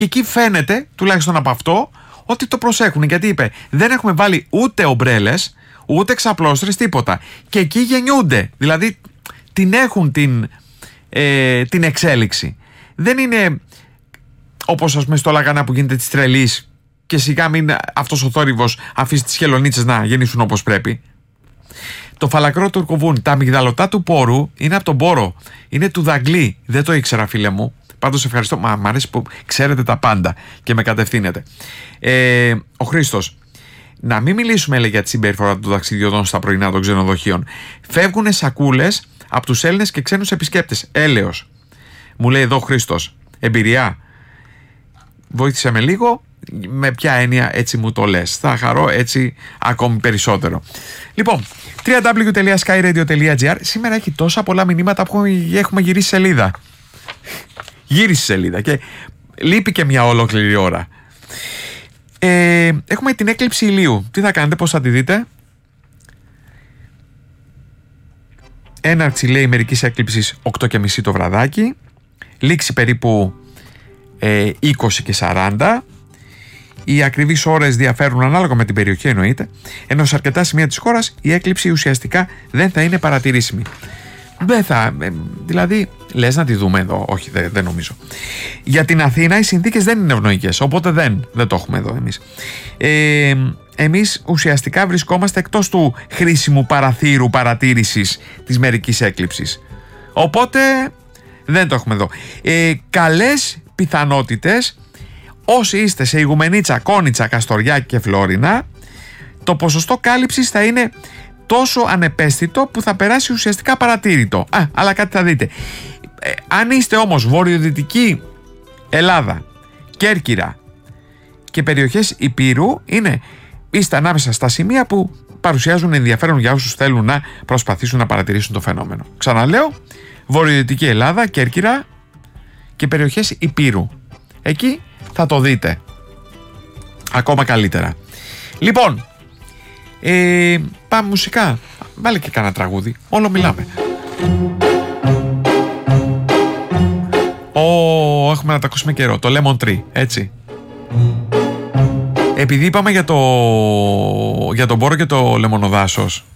Και εκεί φαίνεται, τουλάχιστον από αυτό, ότι το προσέχουν. Γιατί είπε, δεν έχουμε βάλει ούτε ομπρέλες, ούτε ξαπλώστρες, τίποτα. Και εκεί γεννιούνται. Δηλαδή την έχουν την εξέλιξη. Δεν είναι όπως ας πούμε στο Λαγανά που γίνεται της τρελής και σιγά μην αυτός ο θόρυβος αφήσει τις χελονίτσες να γεννήσουν όπως πρέπει. Το φαλακρό του ορκοβούν, τα αμυγδαλωτά του πόρου είναι από τον πόρο. Είναι του δαγκλή. Δεν το ήξερα, φίλε μου. Πάντως ευχαριστώ. Μ' αρέσει που ξέρετε τα πάντα και με κατευθύνετε. Ο Χρήστος. Να μην μιλήσουμε, λέει, για τη συμπεριφορά των ταξιδιωτών στα πρωινά των ξενοδοχείων. Φεύγουν σακούλες από τους Έλληνες και ξένους επισκέπτες. Έλεος. Μου λέει εδώ ο Χρήστος. Εμπειριά. Βοήθησε με λίγο. Με ποια έννοια έτσι μου το λες? Θα χαρώ έτσι ακόμη περισσότερο. Λοιπόν, www.skyradio.gr. Σήμερα έχει τόσα πολλά μηνύματα που έχουμε γυρίσει σελίδα. Γύρισε σελίδα και λείπει και μια ολόκληρη ώρα. Έχουμε την έκλειψη ηλίου. Τι θα κάνετε, πώς θα τη δείτε? Έναρξη, λέει, μερικής έκλειψης 8:30 το βραδάκι. Λήξη περίπου 20 και 40. Οι ακριβείς ώρες διαφέρουν ανάλογα με την περιοχή, εννοείται, ενώ σε αρκετά σημεία της χώρας η έκλειψη ουσιαστικά δεν θα είναι παρατηρήσιμη. Δεν θα, δηλαδή, λες να τη δούμε εδώ? Όχι, δεν νομίζω. Για την Αθήνα οι συνθήκες δεν είναι ευνοϊκές, οπότε δεν το έχουμε εδώ εμείς. Εμείς ουσιαστικά βρισκόμαστε εκτός του χρήσιμου παραθύρου παρατήρησης της μερικής έκλειψης. Οπότε δεν το έχουμε εδώ. Καλές πιθανότητες, όσοι είστε σε Ηγουμενίτσα, Κόνιτσα, Καστοριά και Φλόρινα, το ποσοστό κάλυψης θα είναι τόσο ανεπαίσθητο που θα περάσει ουσιαστικά παρατήρητο. Αλλά κάτι θα δείτε. Αν είστε όμως βορειοδυτική Ελλάδα, Κέρκυρα και περιοχές Ηπείρου, είστε ανάμεσα στα σημεία που παρουσιάζουν ενδιαφέρον για όσους θέλουν να προσπαθήσουν να παρατηρήσουν το φαινόμενο. Ξαναλέω, βορειοδυτική Ελλάδα, Κέρκυρα και περιοχές Ηπείρου. Εκεί θα το δείτε ακόμα καλύτερα. Λοιπόν, πάμε μουσικά. Βάλε και κάνα τραγούδι. Όλο μιλάμε. Έχουμε να τα ακούσουμε καιρό. Το Lemon Tree, έτσι. Επειδή είπαμε για τον Μπόρο και το λεμονοδάσος,